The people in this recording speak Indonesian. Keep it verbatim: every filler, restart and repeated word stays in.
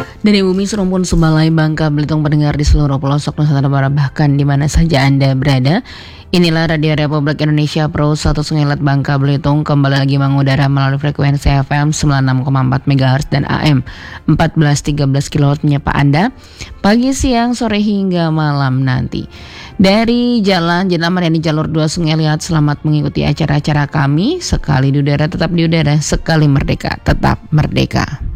Dari bumi serumpun Sebalai Bangka Belitung pendengar di seluruh pelosok Nusantara Barat bahkan di mana saja Anda berada. Inilah Radio Republik Indonesia Pro satu Sungai Lat Bangka Belitung kembali lagi mengudara melalui frekuensi F M sembilan puluh enam koma empat megahertz dan A M empat belas tiga belas kilohertz menyapa Anda pagi, siang, sore hingga malam nanti. Dari jalan Jenama dan di jalur dua Sungai Liat, selamat mengikuti acara-acara kami. Sekali di udara tetap di udara, sekali merdeka tetap merdeka.